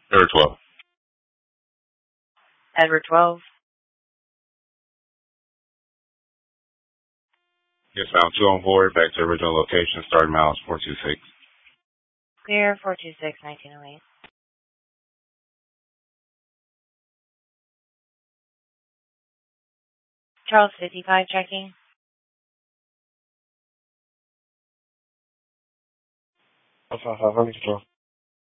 Number 12. Edward 12. Yes, ma'am. 2 on board. Back to original location. Starting miles 426. Clear 426, 1908. Charles 55 checking. Alpha 500 control.